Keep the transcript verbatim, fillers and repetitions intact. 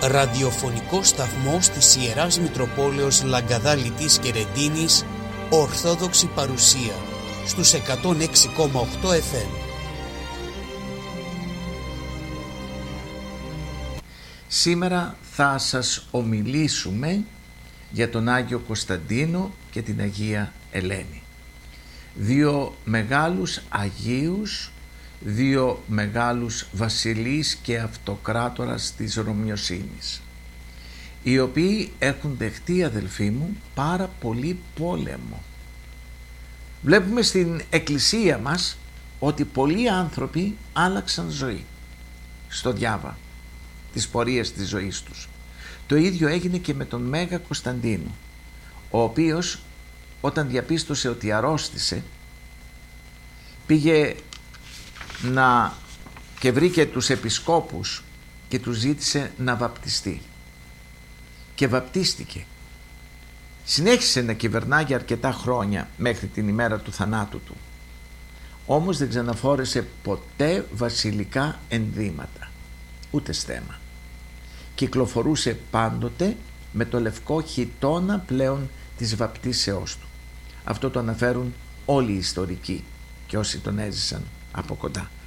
Ραδιοφωνικό σταθμός της Ιεράς Μητροπόλεως Λαγκαδά Λιτής και Ρεντίνης, Ορθόδοξη παρουσία, στους εκατόν έξι κόμμα οκτώ εφ εμ. Σήμερα θα σας ομιλήσουμε για τον Άγιο Κωνσταντίνο και την Αγία Ελένη. Δύο μεγάλους Αγίους, δύο μεγάλους βασιλείς και αυτοκράτορας της Ρωμιοσύνης, οι οποίοι έχουν δεχτεί, αδελφοί μου, πάρα πολύ πόλεμο. Βλέπουμε στην εκκλησία μας ότι πολλοί άνθρωποι άλλαξαν ζωή στο διάβα τις πορείες της ζωής τους. Το ίδιο έγινε και με τον Μέγα Κωνσταντίνο, ο οποίος όταν διαπίστωσε ότι αρρώστησε, πήγε να και βρήκε τους επισκόπους και τους ζήτησε να βαπτιστεί και βαπτίστηκε. Συνέχισε να κυβερνά για αρκετά χρόνια μέχρι την ημέρα του θανάτου του, όμως δεν ξαναφόρεσε ποτέ βασιλικά ενδύματα, ούτε στέμμα. Κυκλοφορούσε πάντοτε με το λευκό χιτώνα πλέον της βαπτίσεώς του. Αυτό το αναφέρουν όλοι οι ιστορικοί και όσοι τον έζησαν από κοντά.